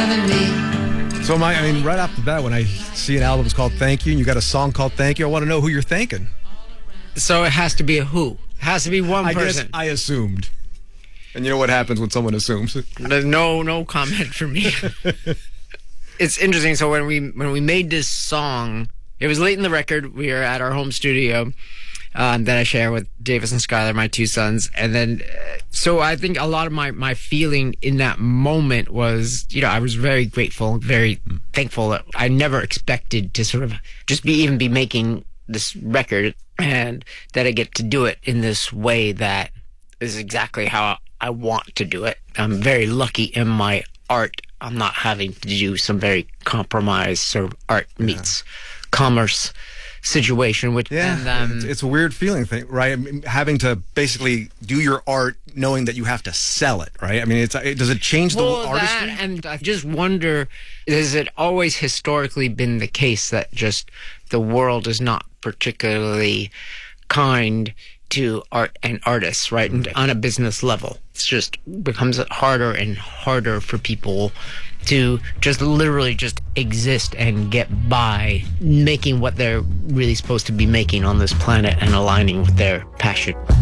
than me. So I mean, right off the bat, when I see an album called Thank You and you got a song called Thank You, I want to know who you're thanking. So it has to be a who. It has to be one person. Guess I assumed. And you know what happens when someone assumes? No comment for me. It's interesting. So when we made this song, it was late in the record. We were at our home studio that I share with Davis and Skylar, my two sons. And then, so I think a lot of my feeling in that moment was, I was very grateful, very thankful that I never expected to sort of just be making this record, and that I get to do it in this way that is exactly how I want to do it. I'm very lucky in my art. I'm not having to do some very compromised sort of art meets commerce situation, which it's a weird feeling thing, right? I mean, having to basically do your art knowing that you have to sell it, right? I mean, does it change the artistry? And I just wonder, has it always historically been the case that just the world is not particularly kind to art and artists, right? And on a business level, it's just becomes harder and harder for people to just literally just exist and get by making what they're really supposed to be making on this planet and aligning with their passion.